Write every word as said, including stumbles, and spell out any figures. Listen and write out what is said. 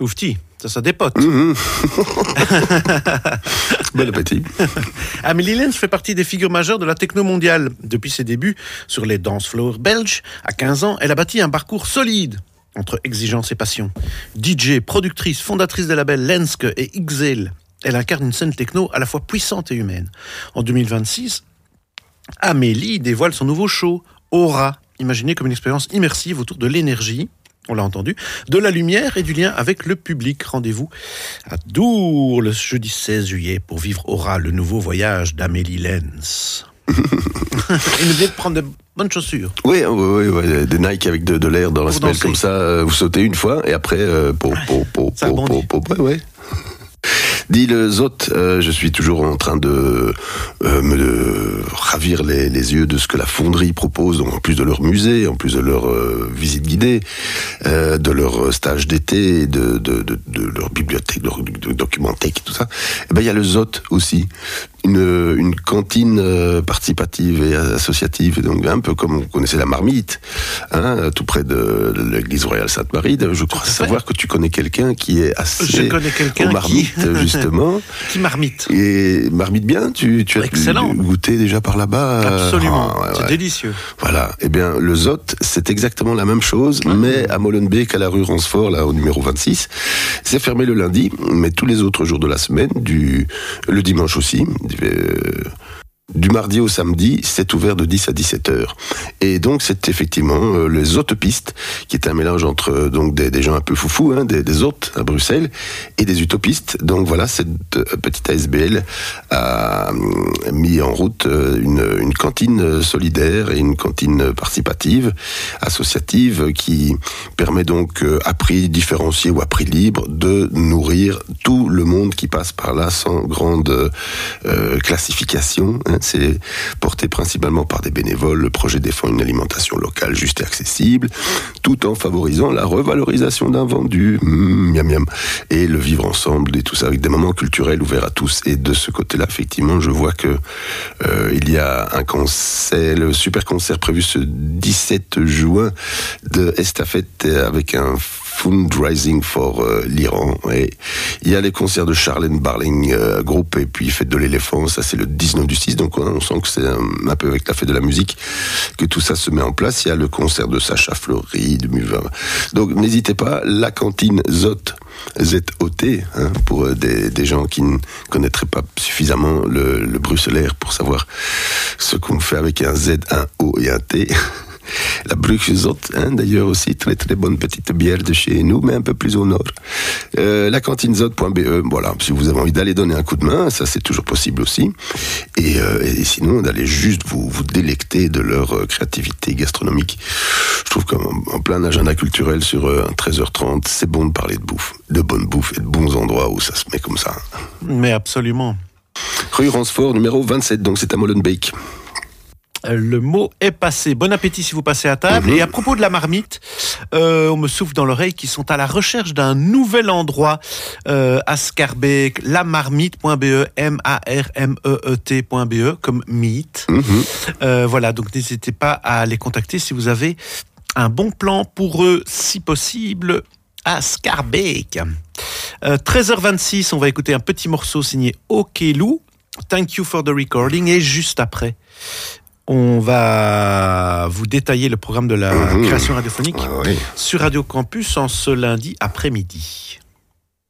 Oufti, ça, ça dépote. Mmh. Bon appétit. Amélie Lenz fait partie des figures majeures de la techno mondiale. Depuis ses débuts sur les dance floors belges, à quinze ans, elle a bâti un parcours solide entre exigence et passion. D J, productrice, fondatrice des labels Lenske et Exhale, elle incarne une scène techno à la fois puissante et humaine. En deux mille vingt-six, Amélie dévoile son nouveau show, Aura, imaginé comme une expérience immersive autour de l'énergie, on l'a entendu, de la lumière et du lien avec le public. Rendez-vous à Dour le jeudi seize juillet pour vivre Aura, le nouveau voyage d'Amélie Lenz. Et n'oubliez de prendre de bonnes chaussures. Oui, oui, oui, oui, des Nike avec de, de l'air dans la semelle comme ça, euh, vous sautez une fois et après, euh, pour, pour, pour, ça pour, pour, pour, pour, ouais, ouais. Dit le Zot, euh, je suis toujours en train de euh, me de ravir les, les yeux de ce que la fonderie propose, donc en plus de leur musée, en plus de leur euh, visite guidée, euh, de leur stage d'été, de, de, de, de leur bibliothèque, de leur de documenthèque, tout ça. Et ben il y a le Zot aussi, une, une cantine euh, participative et associative, donc un peu comme on connaissait la Marmite, hein, tout près de, de l'église royale Sainte-Marie. Je crois savoir que tu connais quelqu'un qui est assez je connais quelqu'un aux marmites, qui... justement. Qui marmite. Et marmite bien, tu, tu as Excellent. goûté déjà par là-bas. Absolument, ah, ouais, c'est ouais. délicieux. Voilà, eh bien le Zot, c'est exactement la même chose, mmh. mais à Molenbeek, à la rue Ransfort, là au numéro vingt-six. C'est fermé le lundi, mais tous les autres jours de la semaine, du le dimanche aussi, euh, du mardi au samedi, c'est ouvert de dix à dix-sept heures. Et donc, c'est effectivement euh, les autopistes, qui est un mélange entre euh, donc des, des gens un peu foufous, hein, des, des hôtes à Bruxelles, et des utopistes. Donc voilà, cette euh, petite A S B L a euh, mis en route euh, une, une cantine solidaire et une cantine participative, associative, qui permet donc, euh, à prix différencié ou à prix libre, de nourrir tout le monde qui passe par là sans grande euh, classification, hein. C'est porté principalement par des bénévoles. Le projet défend une alimentation locale juste et accessible, tout en favorisant la revalorisation d'un vendu, mmh, miam miam, et le vivre ensemble et tout ça, avec des moments culturels ouverts à tous. Et de ce côté-là, effectivement, je vois que euh, il y a un concert, le super concert prévu ce dix-sept juin de Estafette avec un fundraising for euh, l'Iran. Et il y a les concerts de Charlène Barling euh, groupe et puis Fête de l'éléphant, ça c'est le dix-neuf du six, donc on sent que c'est un, un peu avec la fête de la musique que tout ça se met en place. Il y a le concert de Sacha Fleury, de Muva. Donc n'hésitez pas, la cantine Zot, Z O T, hein, pour euh, des, des gens qui ne connaîtraient pas suffisamment le, le bruxellaire pour savoir ce qu'on fait avec un Z, un O et un T. La Bruxzot, hein, d'ailleurs aussi, très très bonne petite bière de chez nous, mais un peu plus au nord. Euh, la cantine zot point b e, voilà, si vous avez envie d'aller donner un coup de main, ça c'est toujours possible aussi. Et, euh, et sinon, d'aller juste vous, vous délecter de leur euh, créativité gastronomique. Je trouve qu'en en plein agenda culturel sur euh, treize heures trente, c'est bon de parler de bouffe, de bonne bouffe et de bons endroits où ça se met comme ça. Mais absolument. Rue Ransfort, numéro vingt-sept, donc c'est à Molenbeek. Le mot est passé. Bon appétit si vous passez à table. Mmh. Et à propos de la Marmite, euh, on me souffle dans l'oreille qu'ils sont à la recherche d'un nouvel endroit euh, à Schaerbeek, la marmite point b e, M A R M E E T point b e, comme meat. Mmh. Euh, voilà, donc n'hésitez pas à les contacter si vous avez un bon plan pour eux, si possible, à Schaerbeek. Euh, treize heures vingt-six, on va écouter un petit morceau signé Okelou. Thank you for the recording. Et juste après, on va vous détailler le programme de la mmh. création radiophonique ah oui. sur Radio Campus en ce lundi après-midi.